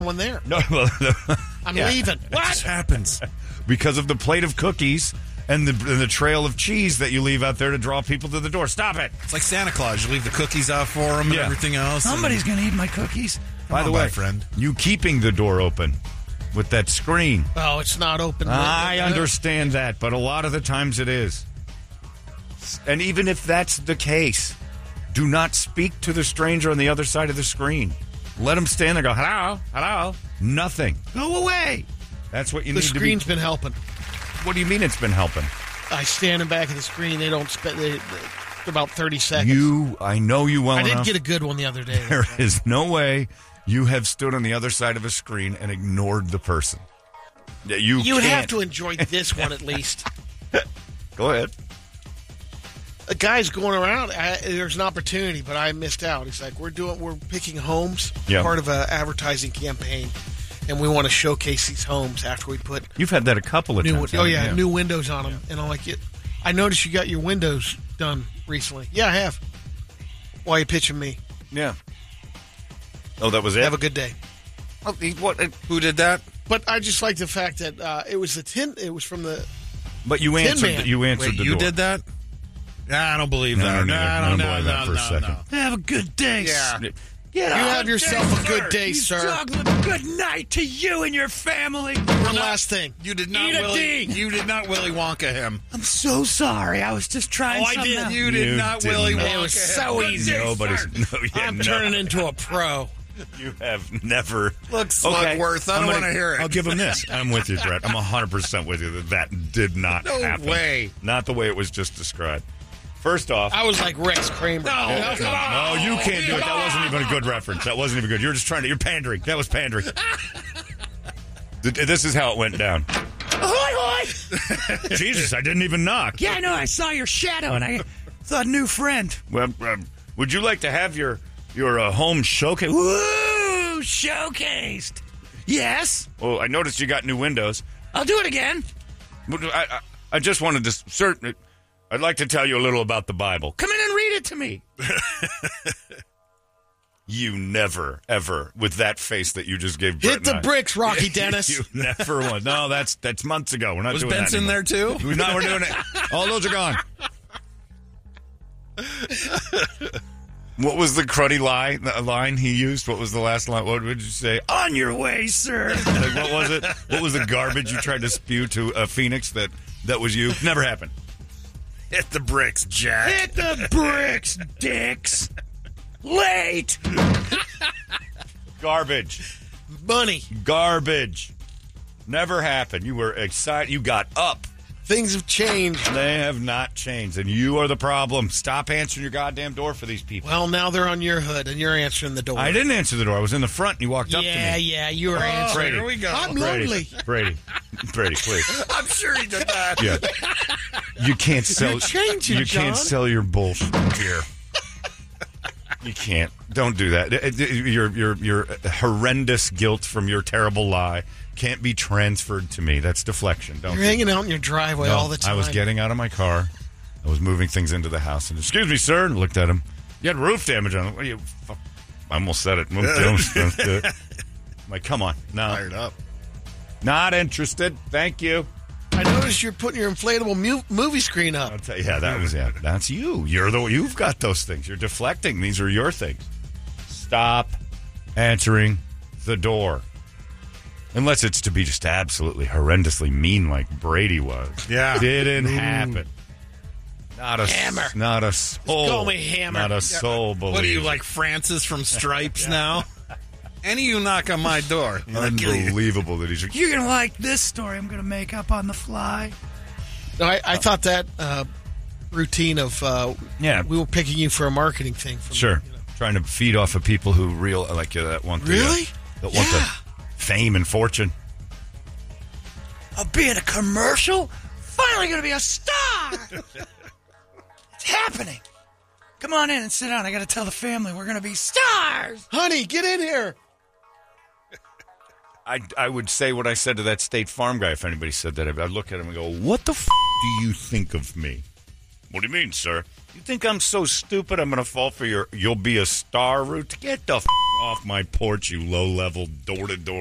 one there. No, I'm leaving. What just happens? Because of the plate of cookies and the trail of cheese that you leave out there to draw people to the door. Stop it. It's like Santa Claus. You leave the cookies out for them and everything else. Somebody's going to eat my cookies. By the way, friend, you keeping the door open with that screen. Oh, it's not open. I understand that, but a lot of the times it is. And even if that's the case, do not speak to the stranger on the other side of the screen. Let them stand there and go, hello, hello. Nothing. Go away. That's what you need to be. The screen's been helping. What do you mean it's been helping? I stand in back of the screen. They don't spend about 30 seconds. I know you well enough. I did get a good one the other day. There is no way you have stood on the other side of a screen and ignored the person. You would can't. have to enjoy this one at least. Go ahead. A guy's going around. There's an opportunity, but I missed out. He's like, we're picking homes, part of an advertising campaign, and we want to showcase these homes after we put. You've had that a couple of times. New windows on them, and I'm like, I noticed you got your windows done recently. Yeah, I have. Why are you pitching me? Yeah. Oh, that was it. Have a good day. Oh, what? Who did that? But I just like the fact that it was It was from the. But you answered. You answered the door. You did that? Nah, I don't believe that. I don't believe that for a second. Have a good day. Yeah. You have yourself a good day, sir. Good night to you and your family. One last thing. You did not Willy Wonka him. I'm so sorry. I was just trying something out. You did not Willy Wonka him. It was so easy. I'm turning into a pro. You have never. Look, Slugworth, I don't want to hear it. I'll give him this. I'm with you, Brett. I'm 100% with you that did not happen. No way. Not the way it was just described. First off, I was like Rex Kramer. No, you can't do it. That wasn't even a good reference. That wasn't even good. You're just you're pandering. That was pandering. This is how it went down. Ahoy, hoy! Jesus, I didn't even knock. Yeah, I know. I saw your shadow, and I thought, new friend. Well, would you like to have your home showcased? Woo! Showcased. Yes. Well, I noticed you got new windows. I'll do it again. I just wanted to I'd like to tell you a little about the Bible. Come in and read it to me. You never, ever, with that face that you just gave Brett Hit the bricks, Rocky Dennis. You never won. No, that's months ago. We're not doing that Benson there, too? No, we're doing it. All those are gone. What was the cruddy line he used? What was the last line? What did you say? On your way, sir. Like, what was it? What was the garbage you tried to spew to Phoenix that was you? Never happened. Hit the bricks, Jack. Hit the bricks, dicks. Late. Garbage. Money. Garbage. Never happened. You were excited. You got up. Things have changed. They have not changed, and you are the problem. Stop answering your goddamn door for these people. Well, now they're on your hood, and you're answering the door. I didn't answer the door. I was in the front, and you walked up to me. Yeah, you were answering. Here we go. I'm lonely. Brady, please. I'm sure he did that. Yeah. You can't sell. You're changing, You can't John. sell your bullshit here. You can't. Don't do that. Your horrendous guilt from your terrible lie can't be transferred to me. That's deflection. You're hanging out in your driveway all the time. I was getting out of my car. I was moving things into the house. And excuse me, sir. And looked at him. You had roof damage on it. What are you? I almost said it. I'm like, come on. No. Fired up. Not interested. Thank you. I noticed you're putting your inflatable movie screen up. I'll tell you, that's you. You've got those things. You're deflecting. These are your things. Stop answering the door. Unless it's to be just absolutely horrendously mean like Brady was. Yeah. Didn't happen. Not a Hammer. Not a soul. Call me Hammer. Not a soul believes. What are you, like Francis from Stripes now? Any of you knock on my door. Unbelievable that he's... You're going to like this story I'm going to make up on the fly. No, I thought that routine of we were picking you for a marketing thing. Sure. Trying to feed off of people who that want the... Really? That want the fame and fortune. I'll be in a commercial? Finally going to be a star! It's happening. Come on in and sit down. I got to tell the family we're going to be stars. Honey, get in here. I would say what I said to that State Farm guy if anybody said that. I'd look at him and go, what the do you think of me? What do you mean, sir? You think I'm so stupid I'm going to fall for your you'll be a star route? Get the Off my porch, you low-level door-to-door